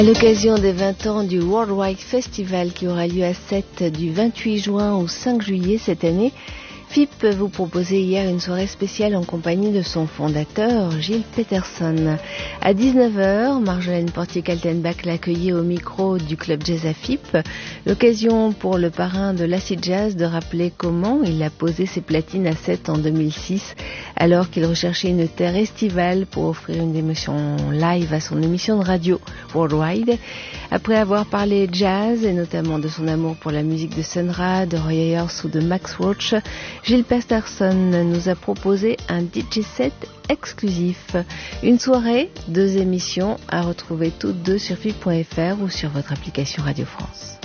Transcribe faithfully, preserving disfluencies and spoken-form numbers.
À l'occasion des vingt ans du Worldwide Festival qui aura lieu à Sète du vingt-huit juin au cinq juillet cette année, F I P vous proposait hier une soirée spéciale en compagnie de son fondateur, Gilles Peterson. À dix-neuf heures, Marjolaine Portier-Kaltenbach l'accueillait au micro du Club Jazz à F I P. L'occasion pour le parrain de l'acid jazz de rappeler comment il a posé ses platines à Sète en deux mille six, alors qu'il recherchait une terre estivale pour offrir une émotion live à son émission de radio Worldwide. Après avoir parlé jazz et notamment de son amour pour la musique de Sun Ra, de Roy Ayers ou de Max Roach, Gilles Peterson nous a proposé un D J set exclusif. Une soirée, deux émissions à retrouver toutes deux sur F I P point F R ou sur votre application Radio France.